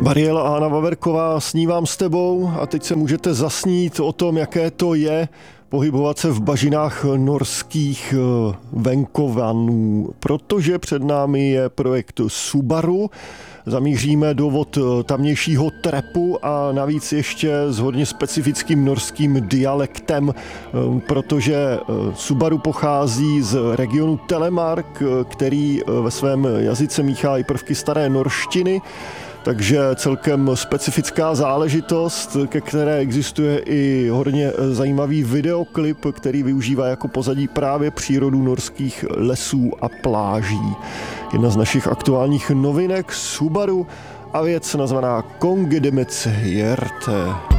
Bariela a Anna Vaverková, snívám s tebou a teď se můžete zasnít o tom, jaké to je pohybovat se v bažinách norských venkovanů, protože před námi je projekt Subaru. Zamíříme do vod tamnějšího Trepu a navíc ještě s hodně specifickým norským dialektem, protože Subaru pochází z regionu Telemark, který ve svém jazyce míchá i prvky staré norštiny. Takže celkem specifická záležitost, ke které existuje i hodně zajímavý videoklip, který využívá jako pozadí právě přírodu norských lesů a pláží. Jedna z našich aktuálních novinek Subaru a věc nazvaná Kongedemec Hjerte.